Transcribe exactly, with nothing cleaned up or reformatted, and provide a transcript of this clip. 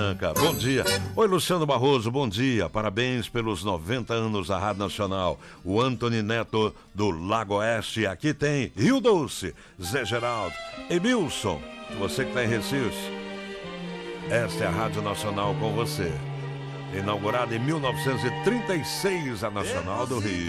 Bom dia. Oi, Luciano Barroso, bom dia. Parabéns pelos noventa anos da Rádio Nacional. O Antony Neto do Lago Oeste. Aqui tem Rio Doce, Zé Geraldo, Emilson, você que está em Recife. Esta é a Rádio Nacional com você. Inaugurada em mil novecentos e trinta e seis, a Nacional do Rio.